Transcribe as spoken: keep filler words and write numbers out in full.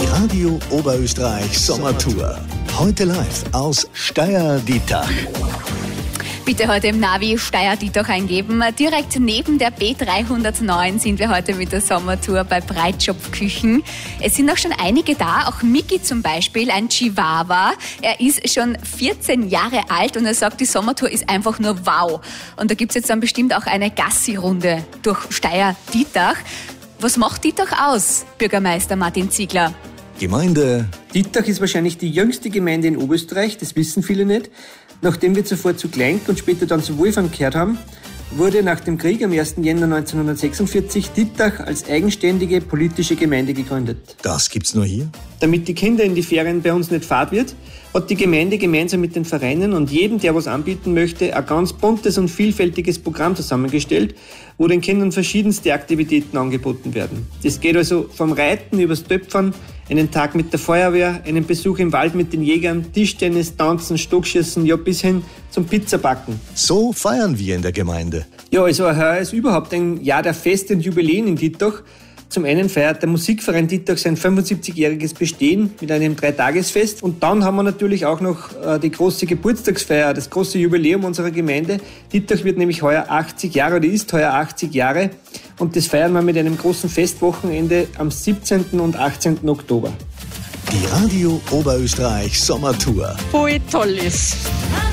Radio Oberösterreich Sommertour. Heute live aus Steyr-Dietach. Bitte heute im Navi Steyr-Dietach eingeben. Direkt neben der B dreihundertneun sind wir heute mit der Sommertour bei Breitschopf-Küchen. Es sind auch schon einige da, auch Miki zum Beispiel, ein Chihuahua. Er ist schon vierzehn Jahre alt und er sagt, die Sommertour ist einfach nur wow. Und da gibt es jetzt dann bestimmt auch eine Gassi-Runde durch Steyr-Dietach. Was macht Dietach aus, Bürgermeister Martin Ziegler? Gemeinde Dietach ist wahrscheinlich die jüngste Gemeinde in Oberösterreich, das wissen viele nicht. Nachdem wir zuvor zu Gleink und später dann zu Wolfram gehört haben, wurde nach dem Krieg am ersten Jänner neunzehnhundertsechsundvierzig Dietach als eigenständige politische Gemeinde gegründet. Das gibt's nur hier? Damit die Kinder in die Ferien bei uns nicht fad wird, hat die Gemeinde gemeinsam mit den Vereinen und jedem, der was anbieten möchte, ein ganz buntes und vielfältiges Programm zusammengestellt, wo den Kindern verschiedenste Aktivitäten angeboten werden. Das geht also vom Reiten übers Töpfern, einen Tag mit der Feuerwehr, einen Besuch im Wald mit den Jägern, Tischtennis, Tanzen, Stockschießen, ja bis hin zum Pizzabacken. So feiern wir in der Gemeinde. Ja, also heuer ist überhaupt ein Jahr der Feste und Jubiläen in Dietach. Zum einen feiert der Musikverein Dietach sein fünfundsiebzigjähriges Bestehen mit einem Dreitagesfest. Und dann haben wir natürlich auch noch äh, die große Geburtstagsfeier, das große Jubiläum unserer Gemeinde. Dietach wird nämlich heuer achtzig Jahre oder ist heuer achtzig Jahre. Und das feiern wir mit einem großen Festwochenende am siebzehnten und achtzehnten Oktober. Die Radio Oberösterreich Sommertour. Voll toll ist.